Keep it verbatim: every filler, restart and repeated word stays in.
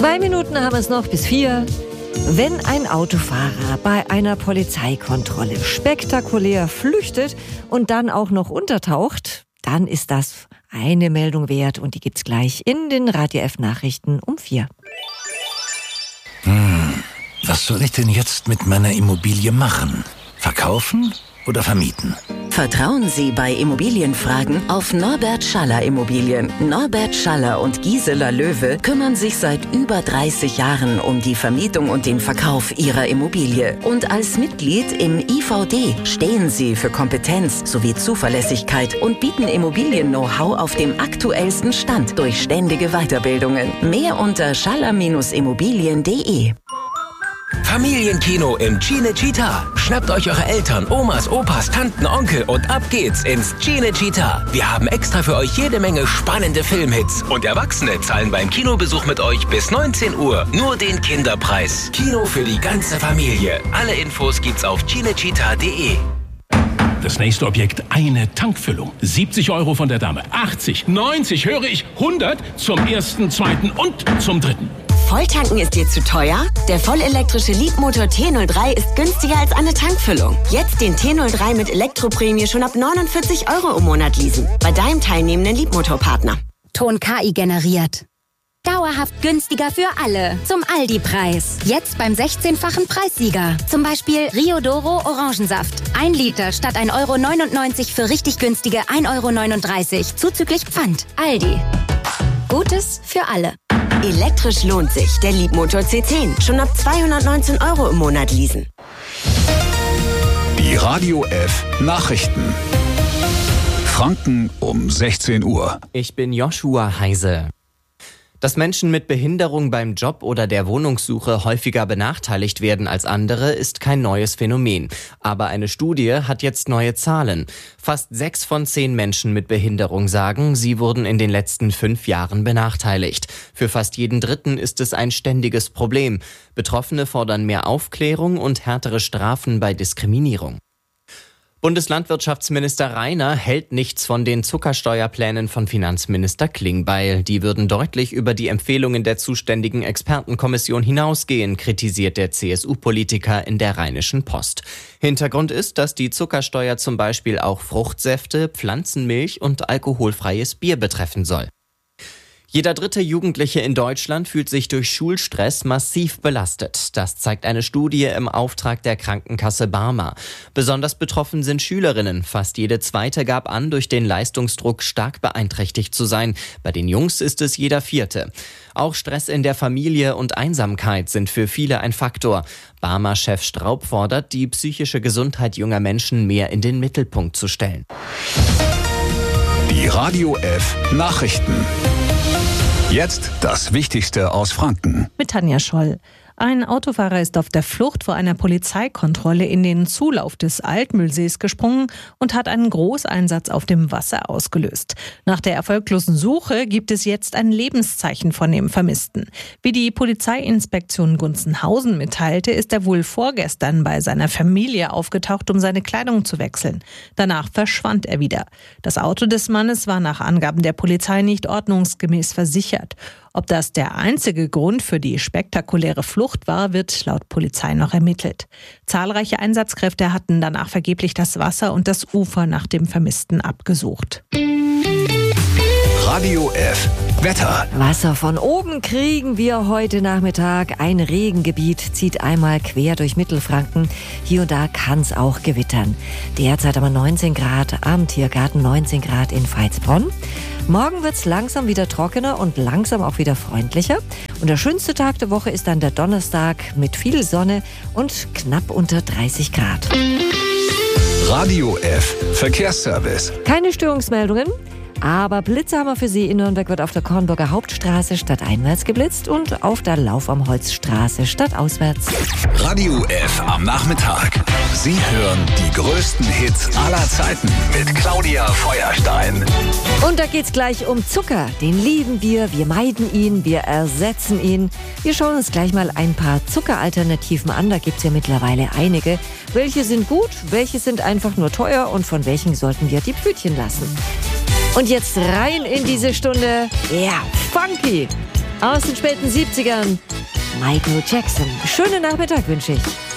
Zwei Minuten haben es noch bis vier. Wenn ein Autofahrer bei einer Polizeikontrolle spektakulär flüchtet und dann auch noch untertaucht, dann ist das eine Meldung wert und die gibt's gleich in den Radio F Nachrichten um vier. Hm, was soll ich denn jetzt mit meiner Immobilie machen? Verkaufen oder vermieten? Vertrauen Sie bei Immobilienfragen auf Norbert Schaller Immobilien. Norbert Schaller und Gisela Löwe kümmern sich seit über dreißig Jahren um die Vermietung und den Verkauf Ihrer Immobilie. Und als Mitglied im I V D stehen Sie für Kompetenz sowie Zuverlässigkeit und bieten Immobilien-Know-how auf dem aktuellsten Stand durch ständige Weiterbildungen. Mehr unter schaller Immobilien punkt de. Familienkino im Cinecittà. Schnappt euch eure Eltern, Omas, Opas, Tanten, Onkel und ab geht's ins Cinecittà. Wir haben extra für euch jede Menge spannende Filmhits. Und Erwachsene zahlen beim Kinobesuch mit euch bis neunzehn Uhr nur den Kinderpreis. Kino für die ganze Familie. Alle Infos gibt's auf cinecittà punkt de. Das nächste Objekt, eine Tankfüllung. siebzig Euro von der Dame. achtzig, neunzig, höre ich, hundert zum ersten, zweiten und zum dritten. Volltanken ist dir zu teuer? Der vollelektrische Leapmotor T null drei ist günstiger als eine Tankfüllung. Jetzt den T null drei mit Elektroprämie schon ab neunundvierzig Euro im Monat leasen. Bei deinem teilnehmenden Leapmotor-Partner. Ton K I generiert. Dauerhaft günstiger für alle. Zum Aldi-Preis. Jetzt beim sechzehnfachen Preissieger. Zum Beispiel Rio Doro Orangensaft. Ein Liter statt ein Euro neunundneunzig für richtig günstige ein Euro neununddreißig. Zuzüglich Pfand. Aldi. Gutes für alle. Elektrisch lohnt sich. Der Leapmotor C zehn. Schon ab zweihundertneunzehn Euro im Monat leasen. Die Radio F Nachrichten. Franken um sechzehn Uhr. Ich bin Joshua Heise. Dass Menschen mit Behinderung beim Job oder der Wohnungssuche häufiger benachteiligt werden als andere, ist kein neues Phänomen. Aber eine Studie hat jetzt neue Zahlen. Fast sechs von zehn Menschen mit Behinderung sagen, sie wurden in den letzten fünf Jahren benachteiligt. Für fast jeden Dritten ist es ein ständiges Problem. Betroffene fordern mehr Aufklärung und härtere Strafen bei Diskriminierung. Bundeslandwirtschaftsminister Rainer hält nichts von den Zuckersteuerplänen von Finanzminister Klingbeil. Die würden deutlich über die Empfehlungen der zuständigen Expertenkommission hinausgehen, kritisiert der C S U-Politiker in der Rheinischen Post. Hintergrund ist, dass die Zuckersteuer zum Beispiel auch Fruchtsäfte, Pflanzenmilch und alkoholfreies Bier betreffen soll. Jeder dritte Jugendliche in Deutschland fühlt sich durch Schulstress massiv belastet. Das zeigt eine Studie im Auftrag der Krankenkasse Barmer. Besonders betroffen sind Schülerinnen. Fast jede zweite gab an, durch den Leistungsdruck stark beeinträchtigt zu sein. Bei den Jungs ist es jeder vierte. Auch Stress in der Familie und Einsamkeit sind für viele ein Faktor. Barmer-Chef Straub fordert, die psychische Gesundheit junger Menschen mehr in den Mittelpunkt zu stellen. Die Radio F Nachrichten. Jetzt das Wichtigste aus Franken. Mit Tanja Scholl. Ein Autofahrer ist auf der Flucht vor einer Polizeikontrolle in den Zulauf des Altmühlsees gesprungen und hat einen Großeinsatz auf dem Wasser ausgelöst. Nach der erfolglosen Suche gibt es jetzt ein Lebenszeichen von dem Vermissten. Wie die Polizeiinspektion Gunzenhausen mitteilte, ist er wohl vorgestern bei seiner Familie aufgetaucht, um seine Kleidung zu wechseln. Danach verschwand er wieder. Das Auto des Mannes war nach Angaben der Polizei nicht ordnungsgemäß versichert. Ob das der einzige Grund für die spektakuläre Flucht war, wird laut Polizei noch ermittelt. Zahlreiche Einsatzkräfte hatten danach vergeblich das Wasser und das Ufer nach dem Vermissten abgesucht. Radio F Wetter. Wasser von oben kriegen wir heute Nachmittag. Ein Regengebiet zieht einmal quer durch Mittelfranken. Hier und da kann es auch gewittern. Derzeit aber neunzehn Grad am Tiergarten, neunzehn Grad in Veitsbronn. Morgen wird es langsam wieder trockener und langsam auch wieder freundlicher. Und der schönste Tag der Woche ist dann der Donnerstag mit viel Sonne und knapp unter dreißig Grad. Radio F Verkehrsservice. Keine Störungsmeldungen. Aber Blitze haben wir für Sie. In Nürnberg wird auf der Kornburger Hauptstraße stadteinwärts geblitzt und auf der Lauf am Holzstraße stadtauswärts. Radio F am Nachmittag. Sie hören die größten Hits aller Zeiten mit Claudia Feuerstein. Und da geht's gleich um Zucker. Den lieben wir, wir meiden ihn, wir ersetzen ihn. Wir schauen uns gleich mal ein paar Zuckeralternativen an. Da gibt's ja mittlerweile einige. Welche sind gut, welche sind einfach nur teuer und von welchen sollten wir die Pfötchen lassen? Und jetzt rein in diese Stunde. Ja, funky. aus den späten siebzigern. Michael Jackson. Schönen Nachmittag wünsche ich.